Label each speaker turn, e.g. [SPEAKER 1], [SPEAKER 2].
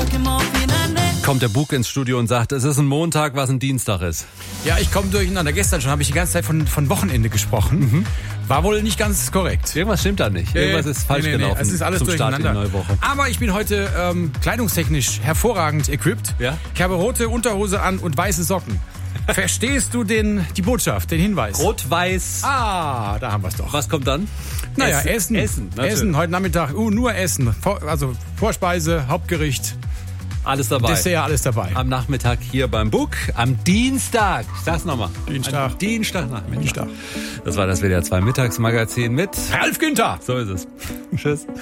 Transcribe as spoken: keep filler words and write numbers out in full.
[SPEAKER 1] Kommt der Bug ins Studio und sagt, es ist ein Montag, was ein Dienstag ist.
[SPEAKER 2] Ja, ich komme durcheinander. Gestern schon habe ich die ganze Zeit von, von Wochenende gesprochen. Mhm. War wohl nicht ganz korrekt.
[SPEAKER 1] Irgendwas stimmt da nicht. Irgendwas
[SPEAKER 2] äh,
[SPEAKER 1] ist falsch
[SPEAKER 2] nee, nee,
[SPEAKER 1] gelaufen.
[SPEAKER 2] Nee. Es ist alles
[SPEAKER 1] zum Start in die neue Woche.
[SPEAKER 2] Aber ich bin heute ähm, kleidungstechnisch hervorragend equipped.
[SPEAKER 1] Ja?
[SPEAKER 2] Ich habe rote Unterhose an und weiße Socken. Verstehst du den, die Botschaft, den Hinweis?
[SPEAKER 1] Rot-Weiß.
[SPEAKER 2] Ah, da haben wir es doch.
[SPEAKER 1] Was kommt dann?
[SPEAKER 2] Naja, Essen.
[SPEAKER 1] Essen,
[SPEAKER 2] Essen, Essen heute Nachmittag. Uh, nur Essen. Vor, also Vorspeise, Hauptgericht.
[SPEAKER 1] Alles dabei.
[SPEAKER 2] Dessert, alles dabei.
[SPEAKER 1] Am Nachmittag hier beim Bug. Am Dienstag. Ich sag's nochmal.
[SPEAKER 2] Dienstag.
[SPEAKER 1] Am Dienstagnachmittag.
[SPEAKER 2] Dienstag.
[SPEAKER 1] Das war das W D R zwei Mittagsmagazin mit
[SPEAKER 2] Ralf Günther.
[SPEAKER 1] So ist es. Tschüss.